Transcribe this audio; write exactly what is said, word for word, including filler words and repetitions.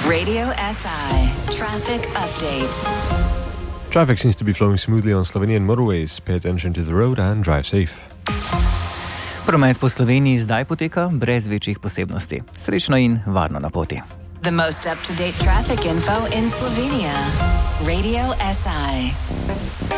Radio S I Traffic Update. Traffic seems to be flowing smoothly on Slovenian motorways. Pay attention to the road and drive safe. Promet po Sloveniji zdaj poteka brez večjih posebnosti. Srečno in varno na poti. The most up-to-date traffic info in Slovenia. Radio S I.